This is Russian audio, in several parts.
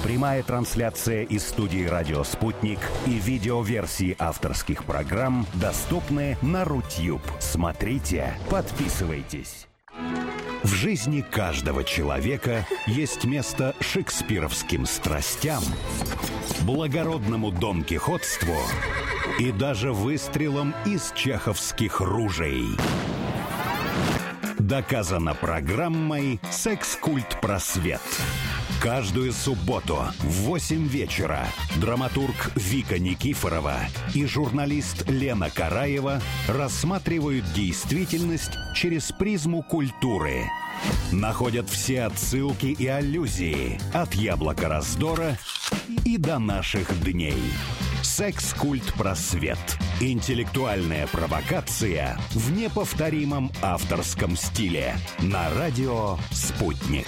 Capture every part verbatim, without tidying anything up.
Прямая трансляция из студии «Радио Спутник» и видеоверсии авторских программ доступны на Рутюб. Смотрите, подписывайтесь. В жизни каждого человека есть место шекспировским страстям, благородному донкихотству и даже выстрелам из чеховских ружей. Доказано программой «Секс-культ Просвет». Каждую субботу в восемь вечера драматург Вика Никифорова и журналист Лена Караева рассматривают действительность через призму культуры. Находят все отсылки и аллюзии от яблока раздора и до наших дней. «Секс-культ Просвет». Интеллектуальная провокация в неповторимом авторском стиле. На радио «Спутник».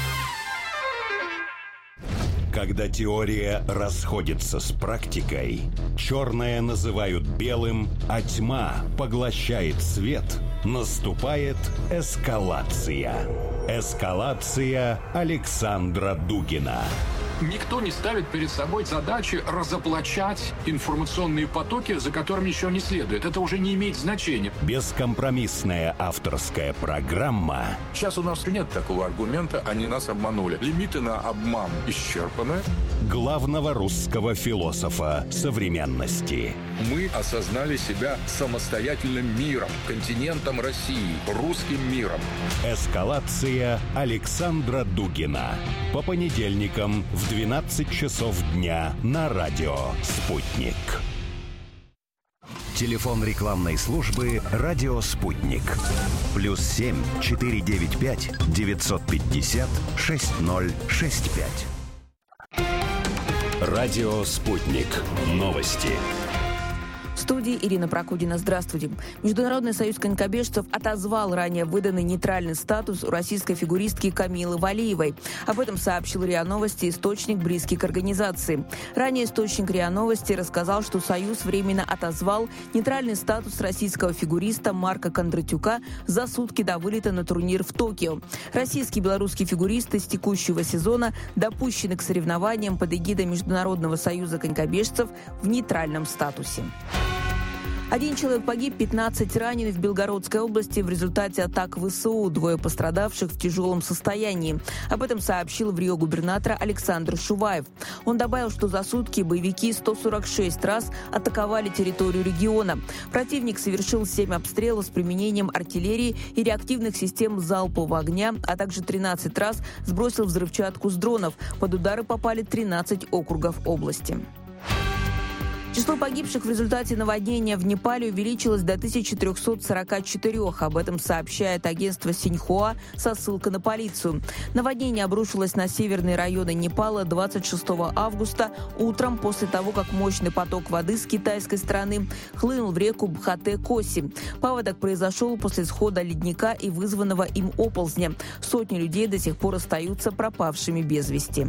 Когда теория расходится с практикой, черное называют белым, а тьма поглощает свет, наступает эскалация. Эскалация Александра Дугина. Никто не ставит перед собой задачи разоблачать информационные потоки, за которыми еще не следует. Это уже не имеет значения. Бескомпромиссная авторская программа. Сейчас у нас нет такого аргумента, они нас обманули. Лимиты на обман исчерпаны. Главного русского философа современности. Мы осознали себя самостоятельным миром, континентом России, русским миром. Эскалация Александра Дугина. По понедельникам в двенадцать часов дня на радио «Спутник». Телефон рекламной службы «Радио Спутник». Плюс семь четыре девять пять девятьсот пятьдесят шесть ноль шесть пять. Радио «Спутник». Новости. В студии Ирина Прокудина. Здравствуйте. Международный союз конькобежцев отозвал ранее выданный нейтральный статус у российской фигуристки Камилы Валиевой. Об этом сообщил РИА Новости источник, близкий к организации. Ранее источник РИА Новости рассказал, что союз временно отозвал нейтральный статус российского фигуриста Марка Кондратюка за сутки до вылета на турнир в Токио. Российские и белорусские фигуристы с текущего сезона допущены к соревнованиям под эгидой Международного союза конькобежцев в нейтральном статусе. Один человек погиб, пятнадцать ранены в Белгородской области в результате атак ВСУ. Двое пострадавших в тяжелом состоянии. Об этом сообщил в Рио губернатор Александр Шуваев. Он добавил, что за сутки боевики сто сорок шесть раз атаковали территорию региона. Противник совершил семь обстрелов с применением артиллерии и реактивных систем залпового огня, а также тринадцать раз сбросил взрывчатку с дронов. Под удары попали тринадцать округов области. Число погибших в результате наводнения в Непале увеличилось до тысячи трехсот сорока четырёх. Об этом сообщает агентство Синьхуа со ссылкой на полицию. Наводнение обрушилось на северные районы Непала двадцать шестого августа утром после того, как мощный поток воды с китайской стороны хлынул в реку Бхате-Коси. Паводок произошел после схода ледника и вызванного им оползня. Сотни людей до сих пор остаются пропавшими без вести.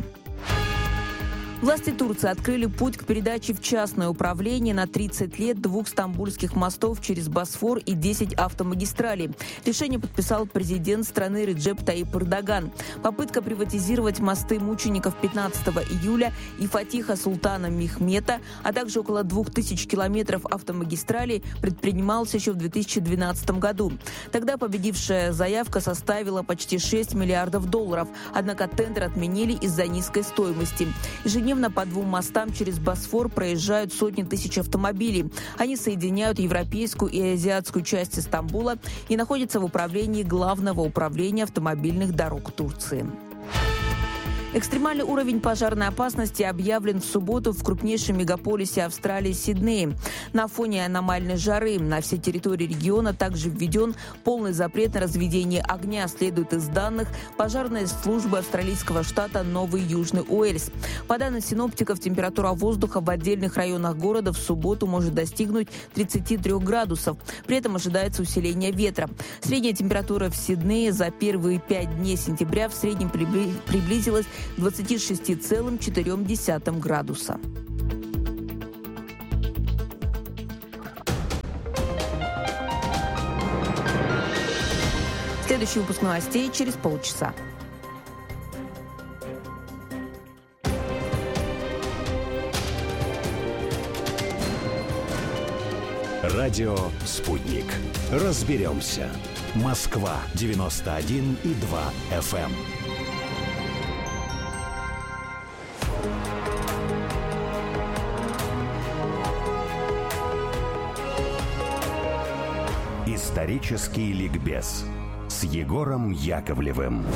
Власти Турции открыли путь к передаче в частное управление на тридцать лет двух стамбульских мостов через Босфор и десять автомагистралей. Решение подписал президент страны Реджеп Таyyip Эрдоган. Попытка приватизировать мосты мучеников пятнадцатого июля и Фатиха Султана Мехмета, а также около двух тысяч километров автомагистралей предпринималась еще в две тысячи двенадцатом году. Тогда победившая заявка составила почти шесть миллиардов долларов, однако тендер отменили из-за низкой стоимости. Ежедневно по двум мостам через Босфор проезжают сотни тысяч автомобилей. Они соединяют европейскую и азиатскую части Стамбула и находятся в управлении Главного управления автомобильных дорог Турции. Экстремальный уровень пожарной опасности объявлен в субботу в крупнейшем мегаполисе Австралии Сиднее. На фоне аномальной жары на всей территории региона также введен полный запрет на разведение огня, следует из данных пожарной службы австралийского штата Новый Южный Уэльс. По данным синоптиков, температура воздуха в отдельных районах города в субботу может достигнуть тридцати трёх градусов. При этом ожидается усиление ветра. Средняя температура в Сиднее за первые пять дней сентября в среднем приблизилась к двадцати шести целых четырёх десятых градуса. Следующий выпуск новостей через полчаса. Радио «Спутник». Разберемся. Москва девяносто один и два эф эм. Исторический ликбез с Егором Яковлевым.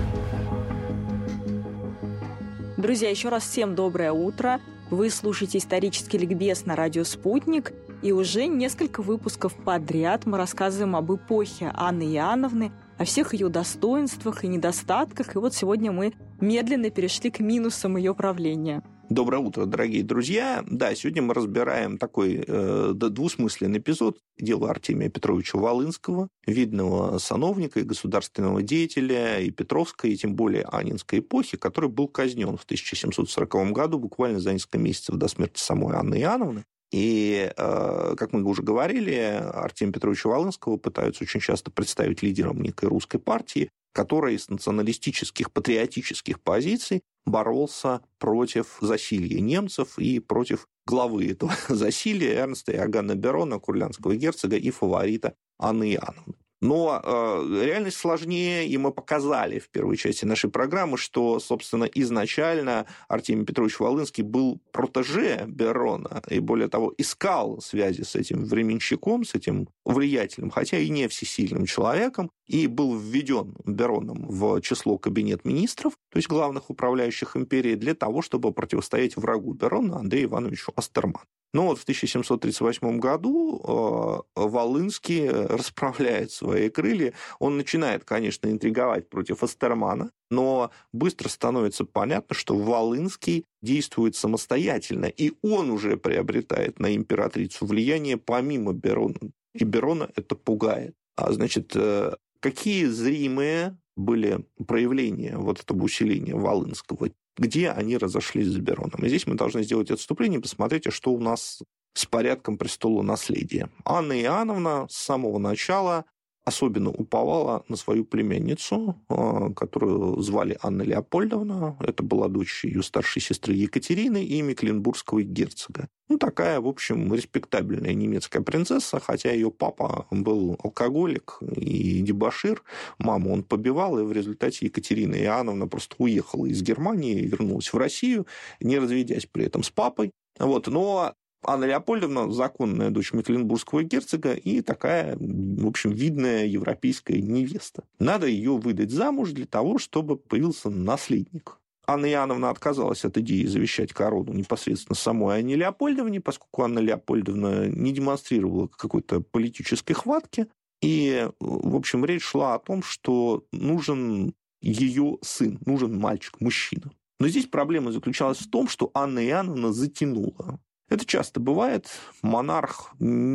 Друзья, еще раз всем доброе утро. Вы слушаете исторический ликбез на радио «Спутник». И уже несколько выпусков подряд мы рассказываем об эпохе Анны Иоанновны, о всех ее достоинствах и недостатках. И вот сегодня мы медленно перешли к минусам ее правления. Доброе утро, дорогие друзья. Да, сегодня мы разбираем такой э, двусмысленный эпизод дела Артемия Петровича Волынского, видного сановника и государственного деятеля и Петровской, и тем более Аннинской эпохи, который был казнен в тысяча семьсот сороковом году, буквально за несколько месяцев до смерти самой Анны Иоанновны. И, э, как мы уже говорили, Артемия Петровича Волынского пытаются очень часто представить лидером некой русской партии, который с националистических, патриотических позиций боролся против засилья немцев и против главы этого засилья Эрнста Иоганна Берона, курляндского герцога и фаворита Анны Иоанновны. Но э, реальность сложнее, и мы показали в первой части нашей программы, что, собственно, изначально Артемий Петрович Волынский был протеже Берона, и, более того, искал связи с этим временщиком, с этим влиятельным, хотя и не всесильным человеком, и был введен Бероном в число кабинет министров, то есть главных управляющих империей, для того, чтобы противостоять врагу Берона Андрею Ивановичу Остерману. Но вот в тысяча семьсот тридцать восьмом году э, Волынский расправляет свои крылья. Он начинает, конечно, интриговать против Остермана, но быстро становится понятно, что Волынский действует самостоятельно, и он уже приобретает на императрицу влияние помимо Берона. И Берона это пугает. А значит, э, какие зримые были проявления вот этого усиления Волынского? Где они разошлись с Бероном. И здесь мы должны сделать отступление и посмотреть, что у нас с порядком престола наследия. Анна Иоанновна с самого начала особенно уповала на свою племянницу, которую звали Анна Леопольдовна. Это была дочь ее старшей сестры Екатерины и Мекленбургского герцога. Ну, такая, в общем, респектабельная немецкая принцесса, хотя ее папа был алкоголик и дебошир. Маму он побивал, и в результате Екатерина Иоанновна просто уехала из Германии и вернулась в Россию, не разведясь при этом с папой. Вот. Но Анна Леопольдовна – законная дочь Мекленбургского герцога и такая, в общем, видная европейская невеста. Надо ее выдать замуж для того, чтобы появился наследник. Анна Иоанновна отказалась от идеи завещать корону непосредственно самой Анне Леопольдовне, поскольку Анна Леопольдовна не демонстрировала какой-то политической хватки. И, в общем, речь шла о том, что нужен ее сын, нужен мальчик, мужчина. Но здесь проблема заключалась в том, что Анна Иоанновна затянула. Это часто бывает. Монарх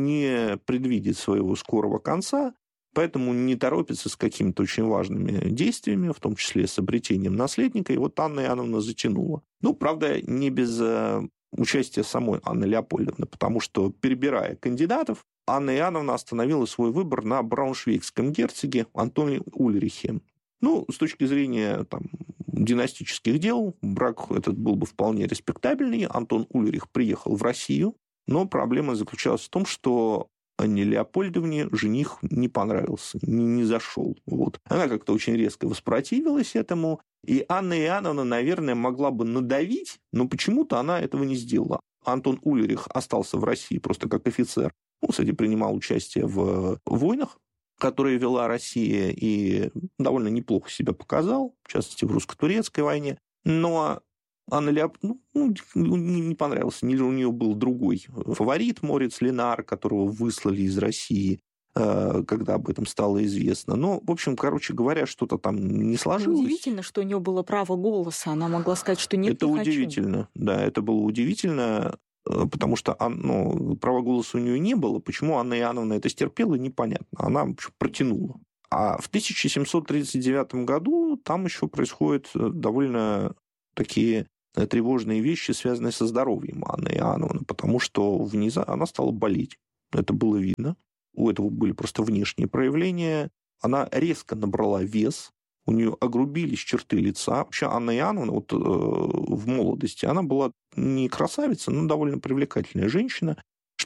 не предвидит своего скорого конца, поэтому не торопится с какими-то очень важными действиями, в том числе с обретением наследника. И вот Анна Иоанновна затянула. Ну, правда, не без участия самой Анны Леопольдовны, потому что, перебирая кандидатов, Анна Иоанновна остановила свой выбор на брауншвейгском герцоге Антоне Ульрихе. Ну, с точки зрения там, династических дел, брак этот был бы вполне респектабельный. Антон Ульрих приехал в Россию, но проблема заключалась в том, что Анне Леопольдовне жених не понравился, не, не зашел. Вот. Она как-то очень резко воспротивилась этому, и Анна Иоанновна, наверное, могла бы надавить, но почему-то она этого не сделала. Антон Ульрих остался в России просто как офицер. Он, кстати, принимал участие в войнах, которые вела Россия, и довольно неплохо себя показал, в частности, в русско-турецкой войне. Но Анна Леопольдовна ну, не, не понравился. У нее был другой фаворит, Морец Ленар, которого выслали из России, когда об этом стало известно. Но, в общем, короче говоря, что-то там не сложилось. Удивительно, что у нее было право голоса. Она могла сказать, что нет, это не удивительно. хочу. Да, это было удивительно, потому что ну, права голоса у нее не было. Почему Анна Иоанновна это стерпела, непонятно. Она в общем, протянула. А в тысяча семьсот тридцать девятом году там еще происходят довольно такие тревожные вещи, связанные со здоровьем Анны Иоанновны, потому что внезапно она стала болеть. Это было видно. У этого были просто внешние проявления. Она резко набрала вес, у нее огрубились черты лица. Вообще Анна Иоанновна вот, э, в молодости, она была не красавица, но довольно привлекательная женщина. Что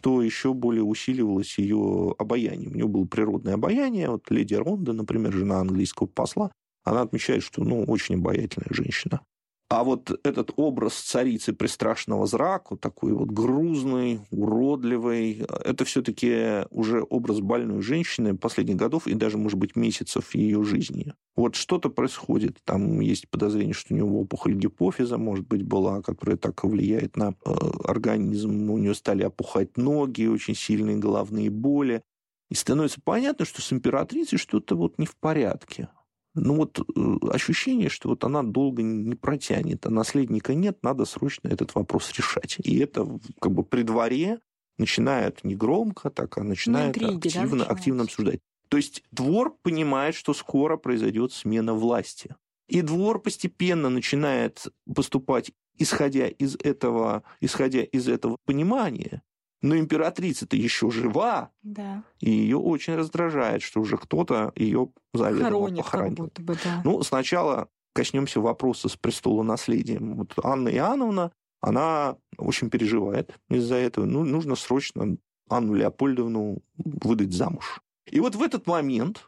что еще более усиливалось ее обаяние. У нее было природное обаяние. Вот леди Ронда, например, жена английского посла, она отмечает, что ну, очень обаятельная женщина. А вот этот образ царицы пристрашного зраку, такой вот грузный, уродливый, это все-таки уже образ больной женщины последних годов и даже, может быть, месяцев ее жизни. Вот что-то происходит. Там есть подозрение, что у него опухоль гипофиза, может быть, была, которая так влияет на э, организм. У нее стали опухать ноги, очень сильные головные боли. И становится понятно, что с императрицей что-то вот не в порядке. Ну вот ощущение, что вот она долго не протянет, а наследника нет, надо срочно этот вопрос решать. И это как бы при дворе начинают не громко, так, а начинают интриги, активно, да, активно обсуждать. То есть двор понимает, что скоро произойдет смена власти. И двор постепенно начинает поступать, исходя из этого, исходя из этого понимания. Но императрица-то еще жива, да. И ее очень раздражает, что уже кто-то ее заведомо похоронил. Как будто бы, да. Ну, сначала коснемся вопроса с престолонаследием. Вот Анна Иоанновна, она очень переживает из-за этого. Ну, нужно срочно Анну Леопольдовну выдать замуж. И вот в этот момент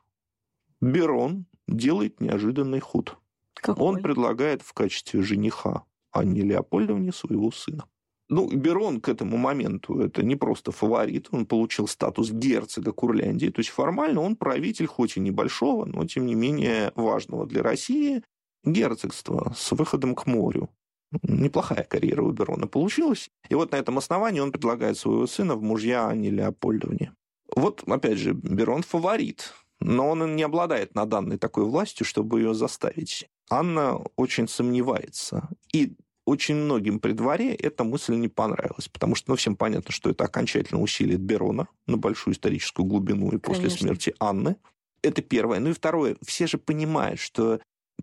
Берон делает неожиданный ход. Какой? Он предлагает в качестве жениха Анне Леопольдовне своего сына. Ну, Берон к этому моменту это не просто фаворит, он получил статус герцога Курляндии, то есть формально он правитель, хоть и небольшого, но тем не менее важного для России герцогства с выходом к морю. Неплохая карьера у Берона получилась. И вот на этом основании он предлагает своего сына в мужья Анне Леопольдовне. Вот, опять же, Берон фаворит, но он не обладает над Анной такой властью, чтобы ее заставить. Анна очень сомневается. И очень многим при дворе эта мысль не понравилась, потому что ну, всем понятно, что это окончательно усилит Берона на большую историческую глубину и после Конечно. смерти Анны. Это первое. Ну и второе. Все же понимают, что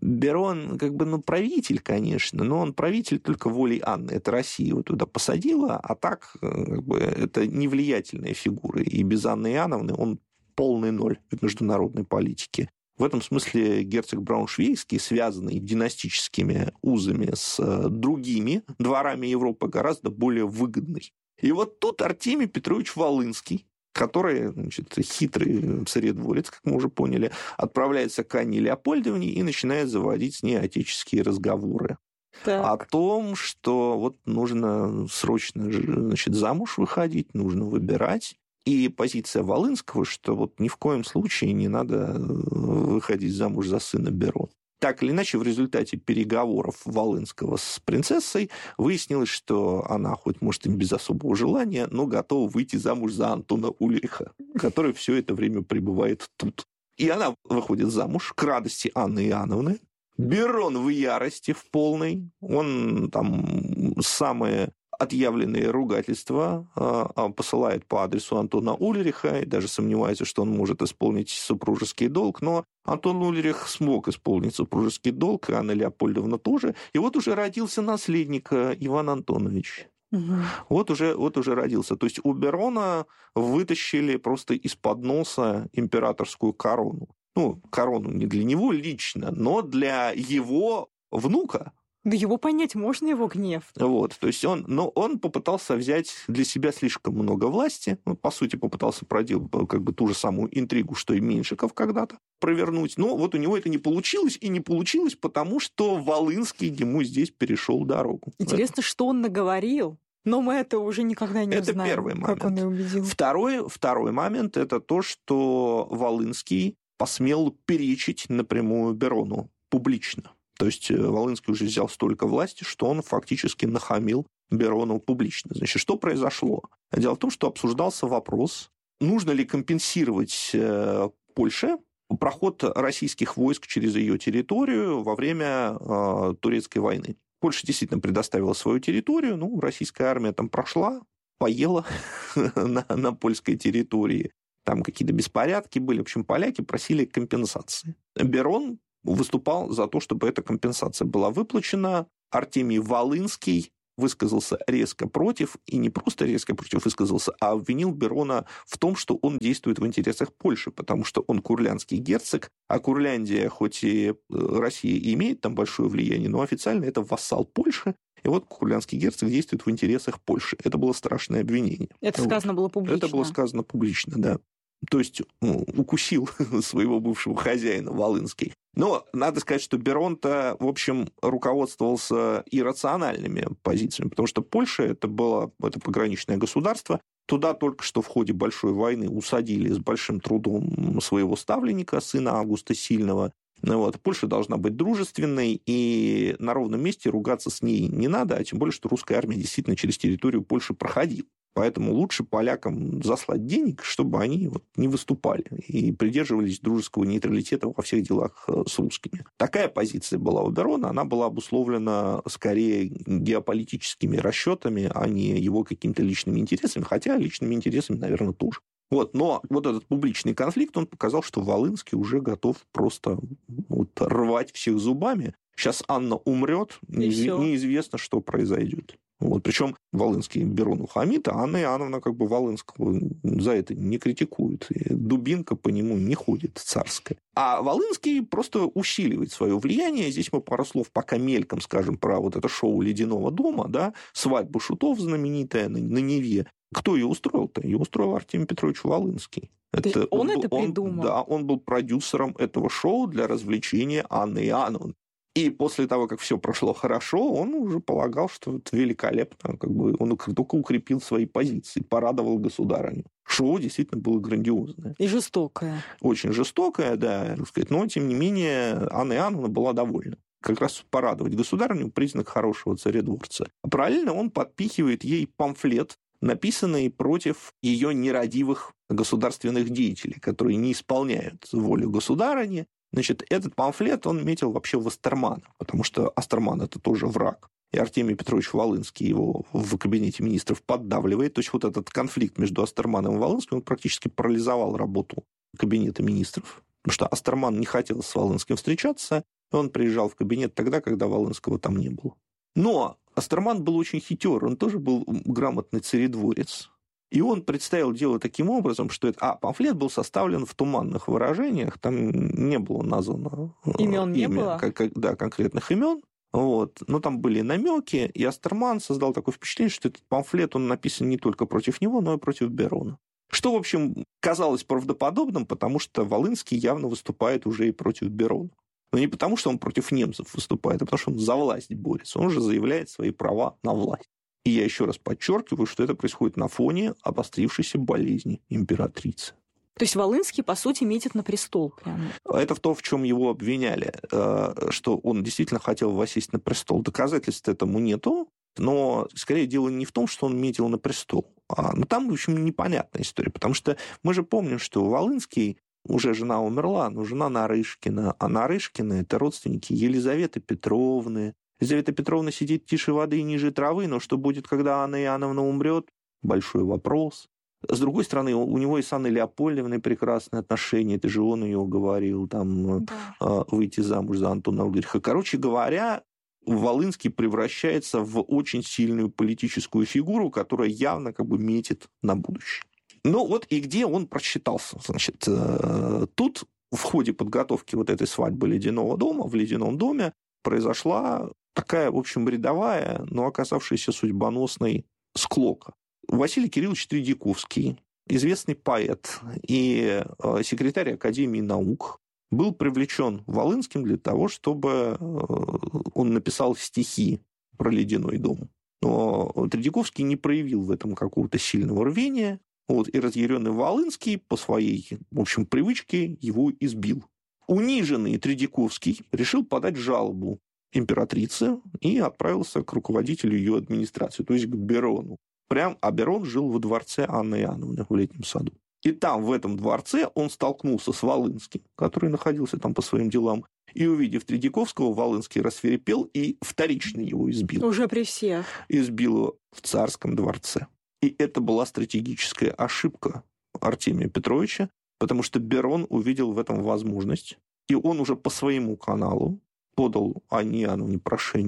Берон как бы ну, правитель, конечно, но он правитель только волей Анны. Это Россия его туда посадила, а так как бы, это невлиятельная фигура. И без Анны Иоанновны он полный ноль в международной политике. В этом смысле герцог Брауншвейгский, связанный династическими узами с другими дворами Европы, гораздо более выгодный. И вот тут Артемий Петрович Волынский, который, значит, хитрый царедворец, как мы уже поняли, отправляется к Анне Леопольдовне и начинает заводить с ней отеческие разговоры. Так. О том, что вот нужно срочно, значит, замуж выходить, нужно выбирать. И позиция Волынского, что вот ни в коем случае не надо выходить замуж за сына Берона. Так или иначе, в результате переговоров Волынского с принцессой выяснилось, что она, хоть, может, и без особого желания, но готова выйти замуж за Антона Ульриха, который все это время пребывает тут. И она выходит замуж к радости Анны Иоанновны. Берон в ярости в полной. Он там самые отъявленные ругательства э, посылает по адресу Антона Ульриха и даже сомневается, что он может исполнить супружеский долг, но Антон Ульрих смог исполнить супружеский долг, и Анна Леопольдовна тоже. И вот уже родился наследник Иван Антонович. Угу. Вот, уже, вот уже родился. То есть у Берона вытащили просто из-под носа императорскую корону. Ну, корону не для него лично, но для его внука. Да его понять можно, его гнев. Вот, то есть он, но он попытался взять для себя слишком много власти, ну, по сути, попытался проделать как бы ту же самую интригу, что и Меньшиков когда-то провернуть, но вот у него это не получилось, и не получилось, потому что Волынский ему здесь перешел дорогу. Интересно, это... что он наговорил, но мы это уже никогда не это узнаем, первый момент. Как он и убедил. Второй, второй момент – это то, что Волынский посмел перечить напрямую Берону публично. То есть Волынский уже взял столько власти, что он фактически нахамил Берону публично. Значит, что произошло? Дело в том, что обсуждался вопрос, нужно ли компенсировать Польше проход российских войск через ее территорию во время э, Турецкой войны. Польша действительно предоставила свою территорию, ну, российская армия там прошла, поела на, на польской территории. Там какие-то беспорядки были. В общем, поляки просили компенсации. Берон выступал за то, чтобы эта компенсация была выплачена. Артемий Волынский высказался резко против, и не просто резко против высказался, а обвинил Берона в том, что он действует в интересах Польши, потому что он курляндский герцог, а Курляндия, хоть и Россия имеет там большое влияние, но официально это вассал Польши, и вот курляндский герцог действует в интересах Польши. Это было страшное обвинение. Это сказано было публично. Это было сказано публично, да. То есть ну, укусил своего бывшего хозяина Волынский. Но надо сказать, что Берон-то, в общем, руководствовался иррациональными позициями, потому что Польша это было это пограничное государство. Туда только что в ходе Большой войны усадили с большим трудом своего ставленника, сына Августа Сильного. Вот. Польша должна быть дружественной, и на ровном месте ругаться с ней не надо, а тем более, что русская армия действительно через территорию Польши проходила. Поэтому лучше полякам заслать денег, чтобы они вот не выступали и придерживались дружеского нейтралитета во всех делах с русскими. Такая позиция была у Берона, она была обусловлена скорее геополитическими расчетами, а не его какими-то личными интересами, хотя личными интересами, наверное, тоже. Вот, но вот этот публичный конфликт, он показал, что Волынский уже готов просто вот, рвать всех зубами. Сейчас Анна умрет, неиз... неизвестно, что произойдет. Вот, причем Волынский Берону хамит, а Анна Иоанновна как бы Волынского за это не критикует. И дубинка по нему не ходит царская. А Волынский просто усиливает свое влияние. Здесь мы пару слов пока мельком скажем про вот это шоу «Ледяного дома», да, свадьба шутов знаменитая на, на Неве. Кто ее устроил-то? Ее устроил Артемий Петрович Волынский. Это, он, он был, это придумал? Он, да, он был продюсером этого шоу для развлечения Анны Иоанновны. И после того, как все прошло хорошо, он уже полагал, что это великолепно. Как бы он только укрепил свои позиции, порадовал государыню. Шоу действительно было грандиозное. И жестокое. Очень жестокое, да. Но, тем не менее, Анна Иоанновна была довольна. Как раз порадовать государыню – признак хорошего царедворца. А параллельно он подпихивает ей памфлет, написанный против ее нерадивых государственных деятелей, которые не исполняют волю государыни. Значит, этот памфлет он метил вообще в Астермана, потому что Астерман – это тоже враг. И Артемий Петрович Волынский его в кабинете министров поддавливает. То есть вот этот конфликт между Астерманом и Волынским он практически парализовал работу кабинета министров. Потому что Астерман не хотел с Волынским встречаться, и он приезжал в кабинет тогда, когда Волынского там не было. Но Астерман был очень хитер, он тоже был грамотный царедворец. И он представил дело таким образом, что это... А, памфлет был составлен в туманных выражениях, там не было названо... Имен не имя, было? Как, да, конкретных имен. Вот. Но там были намеки, и Астерман создал такое впечатление, что этот памфлет, он написан не только против него, но и против Берона. Что, в общем, казалось правдоподобным, потому что Волынский явно выступает уже и против Берона. Но не потому, что он против немцев выступает, а потому, что он за власть борется. Он же заявляет свои права на власть. И я еще раз подчеркиваю, что это происходит на фоне обострившейся болезни императрицы. То есть Волынский, по сути, метит на престол прямо. Это в том, в чем его обвиняли, что он действительно хотел воссесть на престол. Доказательств этому нету, но скорее дело не в том, что он метил на престол. А, ну, там, в общем, непонятная история, потому что мы же помним, что Волынский, уже жена умерла, но жена Нарышкина, а Нарышкина – это родственники Елизаветы Петровны. Елизавета Петровна сидит тише воды и ниже травы, но что будет, когда Анна Иоанновна умрет? Большой вопрос. С другой стороны, у него и с Анной Леопольдовной прекрасные отношения, это же он ее уговорил там, да. выйти замуж за Антона Ульриха. Короче говоря, Волынский превращается в очень сильную политическую фигуру, которая явно как бы метит на будущее. Ну вот и где он просчитался? Значит, тут в ходе подготовки вот этой свадьбы Ледяного дома, в Ледяном доме, произошла такая, в общем, рядовая, но оказавшаяся судьбоносной склока. Василий Кириллович Тредяковский, известный поэт и секретарь Академии наук, был привлечен Волынским для того, чтобы он написал стихи про Ледяной дом. Но Тредяковский не проявил в этом какого-то сильного рвения, вот, и разъяренный Волынский по своей, в общем, привычке его избил. Униженный Тредяковский решил подать жалобу императрице и отправился к руководителю ее администрации, то есть к Берону. Прям, а Берон жил во дворце Анны Иоанновны в Летнем саду. И там, в этом дворце, он столкнулся с Волынским, который находился там по своим делам. И, увидев Тредяковского, Волынский рассвирепел и вторично его избил. Уже при всех. Избил его в царском дворце. И это была стратегическая ошибка Артемия Петровича, потому что Берон увидел в этом возможность, и он уже по своему каналу подал Анне Иоанновне прошение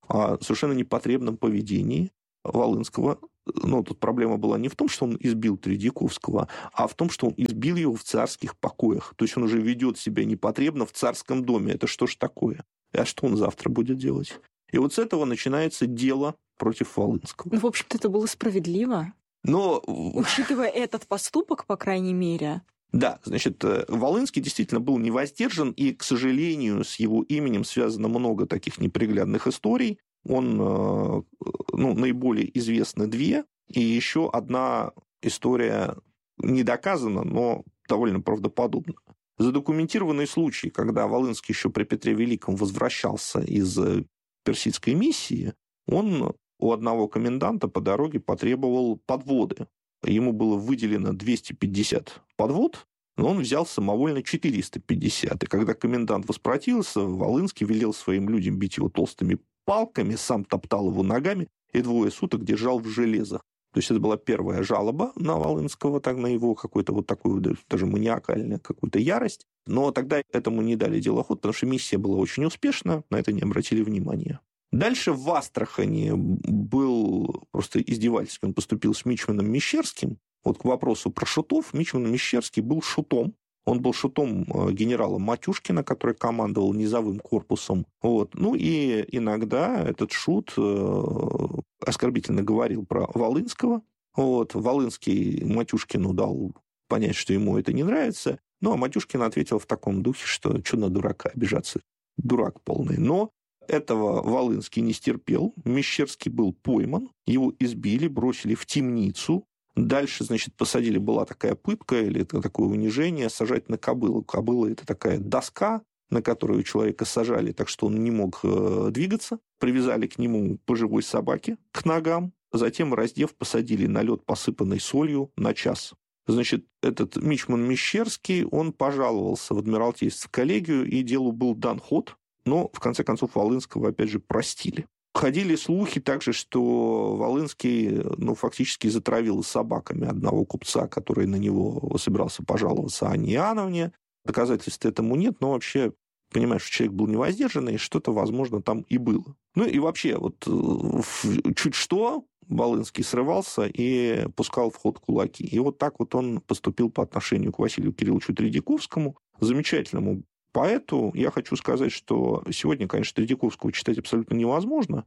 о совершенно непотребном поведении Волынского. Но тут проблема была не в том, что он избил Тредьяковского, а в том, что он избил его в царских покоях. То есть он уже ведет себя непотребно в царском доме. Это что ж такое? А что он завтра будет делать? И вот с этого начинается дело против Волынского. Ну, в общем-то, это было справедливо. Но... Учитывая этот поступок, по крайней мере... Да, значит, Волынский действительно был невоздержан, и, к сожалению, с его именем связано много таких неприглядных историй. Он, ну, наиболее известны две, и еще одна история не доказана, но довольно правдоподобна. Задокументированный случай, когда Волынский еще при Петре Великом возвращался из персидской миссии, он у одного коменданта по дороге потребовал подводы. Ему было выделено двести пятьдесят подвод, но он взял самовольно четыреста пятьдесят. И когда комендант воспротивился, Волынский велел своим людям бить его толстыми палками, сам топтал его ногами и двое суток держал в железах. То есть это была первая жалоба на Волынского, так, на его какую-то вот такую даже маниакальную какую-то ярость. Но тогда этому не дали дело ход, потому что миссия была очень успешна, на это не обратили внимания. Дальше в Астрахани был просто издевательски, он поступил с мичманом Мещерским. Вот к вопросу про шутов, мичман Мещерский был шутом. Он был шутом генерала Матюшкина, который командовал низовым корпусом. Вот. Ну и иногда этот шут оскорбительно говорил про Волынского. Вот. Волынский Матюшкину дал понять, что ему это не нравится. Ну а Матюшкин ответил в таком духе, что что на дурака обижаться, дурак полный. Но этого Волынский не стерпел. Мещерский был пойман, его избили, бросили в темницу. Дальше, значит, посадили, была такая пытка или такое унижение, сажать на кобылу. Кобыла – это такая доска, на которую человека сажали, так что он не мог э, двигаться. Привязали к нему по живой собаке к ногам. Затем, раздев, посадили на лед, посыпанный солью, на час. Значит, этот мичман Мещерский, он пожаловался в Адмиралтейство коллегию, и делу был дан ход. Но, в конце концов, Волынского, опять же, простили. Ходили слухи также, что Волынский, ну, фактически затравил собаками одного купца, который на него собирался пожаловаться Анне Иоанновне. Доказательств этому нет, но вообще, понимаешь, что человек был невоздержанный, что-то, возможно, там и было. Ну и вообще, вот чуть что, Волынский срывался и пускал в ход кулаки. И вот так вот он поступил по отношению к Василию Кирилловичу Тредьяковскому, замечательному поэту. Я хочу сказать, что сегодня, конечно, Тредьяковского читать абсолютно невозможно,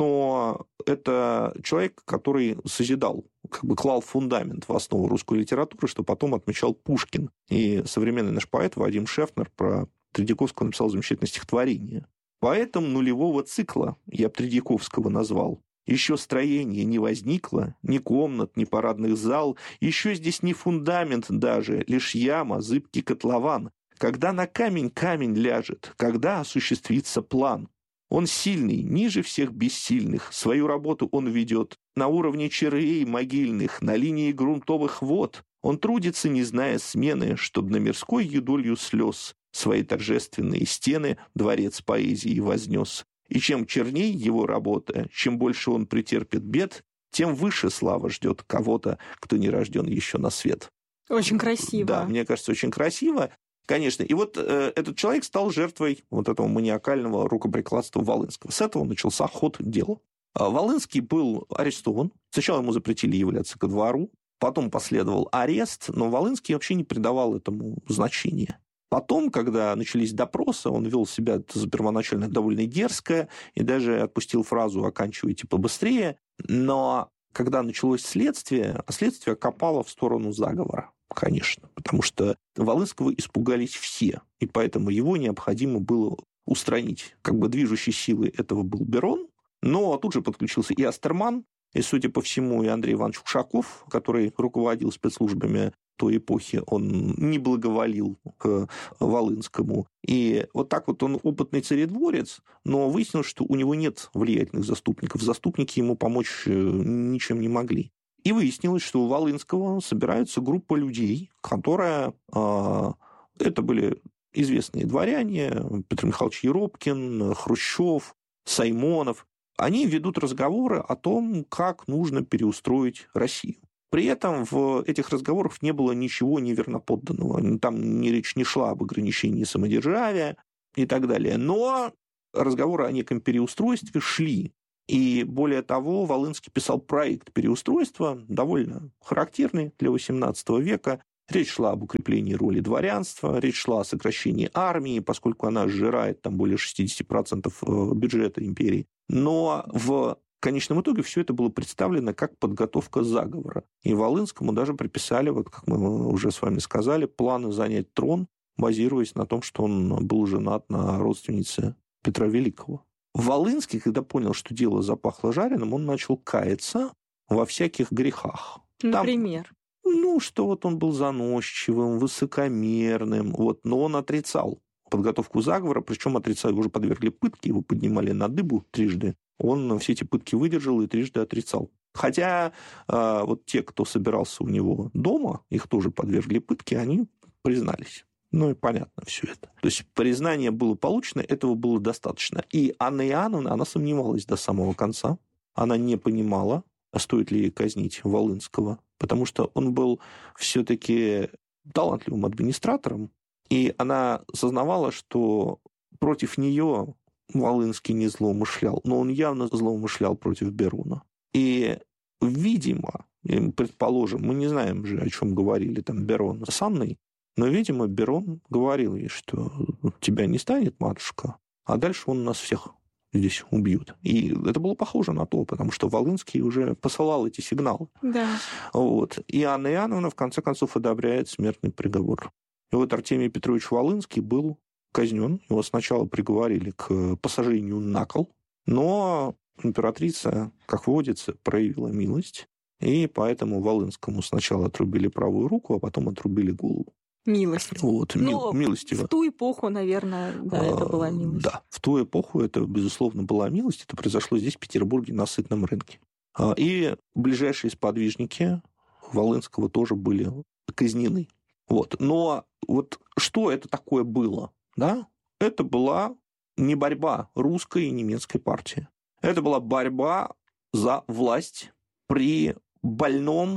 но это человек, который созидал, как бы клал фундамент в основу русской литературы, что потом отмечал Пушкин. И современный наш поэт Вадим Шефнер про Тредьяковского написал замечательное стихотворение. Поэтом нулевого цикла я б Тредьяковского назвал. Еще строение не возникло, ни комнат, ни парадных зал, еще здесь не фундамент даже, лишь яма, зыбкий котлован. Когда на камень камень ляжет, когда осуществится план. Он сильный, ниже всех бессильных, свою работу он ведет на уровне червей могильных, на линии грунтовых вод. Он трудится, не зная смены, чтоб на мирской юдолью слез свои торжественные стены дворец поэзии вознес. И чем черней его работа, чем больше он претерпит бед, тем выше слава ждет кого-то, кто не рожден еще на свет. Очень красиво. Да, мне кажется, очень красиво. Конечно. И вот э, этот человек стал жертвой вот этого маниакального рукоприкладства Волынского. С этого начался ход дела. Волынский был арестован. Сначала ему запретили являться ко двору, потом последовал арест, но Волынский вообще не придавал этому значения. Потом, когда начались допросы, он вел себя первоначально довольно дерзко и даже отпустил фразу «оканчивайте побыстрее». Но когда началось следствие, а следствие копало в сторону заговора, конечно, потому что Волынского испугались все, и поэтому его необходимо было устранить. Как бы движущей силой этого был Берон, но тут же подключился и Астерман, и, судя по всему, и Андрей Иванович Ушаков, который руководил спецслужбами той эпохи, он не благоволил к Волынскому. И вот так вот он опытный царедворец, но выяснилось, что у него нет влиятельных заступников. Заступники ему помочь ничем не могли. И выяснилось, что у Волынского собирается группа людей, которая... Э, это были известные дворяне, Петр Михайлович Еропкин, Хрущев, Саймонов. Они ведут разговоры о том, как нужно переустроить Россию. При этом в этих разговорах не было ничего неверноподданного. Там ни речь не шла об ограничении самодержавия и так далее. Но разговоры о неком переустройстве шли. И более того, Волынский писал проект переустройства, довольно характерный для восемнадцатого века. Речь шла об укреплении роли дворянства, речь шла о сокращении армии, поскольку она сжирает там более шестьдесят процентов бюджета империи. Но в конечном итоге все это было представлено как подготовка заговора. И Волынскому даже приписали, вот как мы уже с вами сказали, планы занять трон, базируясь на том, что он был женат на родственнице Петра Великого. Волынский, когда понял, что дело запахло жареным, он начал каяться во всяких грехах. Например? Там, ну, что вот он был заносчивым, высокомерным, вот, но он отрицал подготовку заговора, причем отрицал, его уже подвергли пытке, его поднимали на дыбу трижды. Он все эти пытки выдержал и трижды отрицал. Хотя э, вот те, кто собирался у него дома, их тоже подвергли пытке, они признались. Ну и понятно все это. То есть признание было получено, этого было достаточно. И Анна Иоанновна, она сомневалась до самого конца. Она не понимала, стоит ли ей казнить Волынского, потому что он был все-таки талантливым администратором, и она сознавала, что против нее Волынский не злоумышлял, но он явно злоумышлял против Берона. И, видимо, предположим, мы не знаем же, о чем говорили там Берон с Анной, но, видимо, Берон говорил ей, что тебя не станет, матушка, а дальше он нас всех здесь убьют. И это было похоже на то, потому что Волынский уже посылал эти сигналы. Да. Вот. И Анна Иоанновна, в конце концов, одобряет смертный приговор. И вот Артемий Петрович Волынский был казнен. Его сначала приговорили к посажению на кол, но императрица, как водится, проявила милость, и поэтому Волынскому сначала отрубили правую руку, а потом отрубили голову. Милость. Вот, Но милостиво. В ту эпоху, наверное, да, а, это была милость. Да, в ту эпоху это, безусловно, была милость. Это произошло здесь, в Петербурге, на Сытном рынке. И ближайшие сподвижники Волынского тоже были казнены. Вот. Но вот что это такое было? Да? Это была не борьба русской и немецкой партии. Это была борьба за власть при больном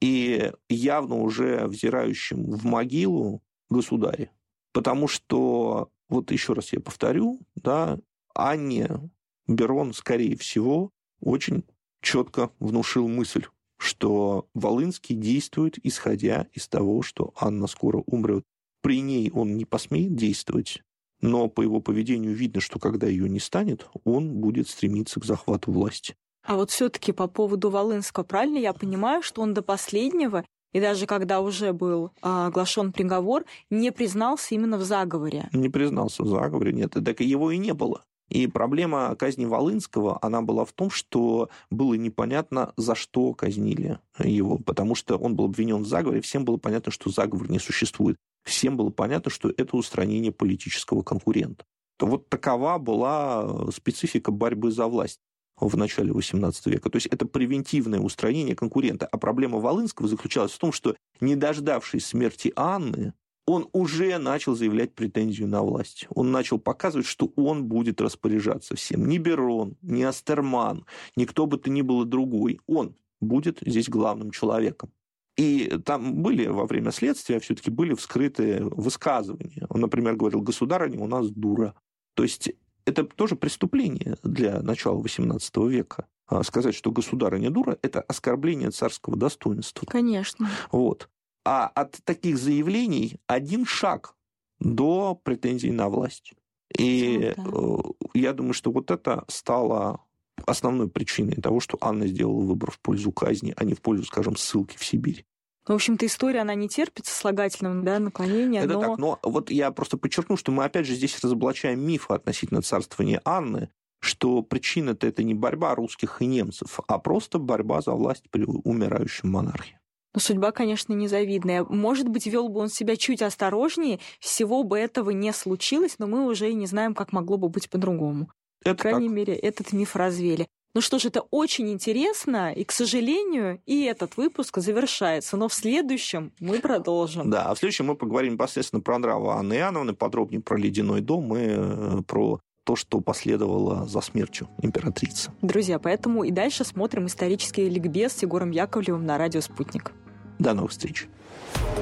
и явно уже взирающим в могилу государе. Потому что, вот еще раз я повторю, да, Анне Берон, скорее всего, очень четко внушил мысль, что Волынский действует, исходя из того, что Анна скоро умрет. При ней он не посмеет действовать, но по его поведению видно, что когда ее не станет, он будет стремиться к захвату власти. А вот все-таки по поводу Волынского, правильно я понимаю, что он до последнего, и даже когда уже был а, оглашен приговор, не признался именно в заговоре? Не признался в заговоре, нет. Так и его и не было. И проблема казни Волынского, она была в том, что было непонятно, за что казнили его, потому что он был обвинен в заговоре, всем было понятно, что заговор не существует. Всем было понятно, что это устранение политического конкурента. То вот такова была специфика борьбы за власть в начале восемнадцатого века. То есть это превентивное устранение конкурента. А проблема Волынского заключалась в том, что, не дождавшись смерти Анны, он уже начал заявлять претензию на власть. Он начал показывать, что он будет распоряжаться всем. Ни Берон, ни Астерман, ни кто бы то ни было другой. Он будет здесь главным человеком. И там были во время следствия все-таки были вскрыты высказывания. Он, например, говорил: «Государыня у нас дура». То есть это тоже преступление для начала восемнадцатого века. Сказать, что государыня дура, это оскорбление царского достоинства. Конечно. Вот. А от таких заявлений один шаг до претензий на власть. И ну, да. я думаю, что вот это стало основной причиной того, что Анна сделала выбор в пользу казни, а не в пользу, скажем, ссылки в Сибирь. В общем-то, история, она не терпит сослагательного, да, наклонения. Это но... так, но вот я просто подчеркну, что мы опять же здесь разоблачаем мифы относительно царствования Анны, что причина-то это не борьба русских и немцев, а просто борьба за власть при умирающем монархе. Но судьба, конечно, незавидная. Может быть, вел бы он себя чуть осторожнее, всего бы этого не случилось, но мы уже и не знаем, как могло бы быть по-другому. Это По крайней так. мере, этот миф развели. Ну что ж, это очень интересно, и, к сожалению, и этот выпуск завершается, но в следующем мы продолжим. Да, а в следующем мы поговорим непосредственно про нравы Анны Иоанновны, подробнее про ледяной дом и про то, что последовало за смертью императрицы. Друзья, поэтому и дальше смотрим исторический ликбез с Егором Яковлевым на радио «Спутник». До новых встреч.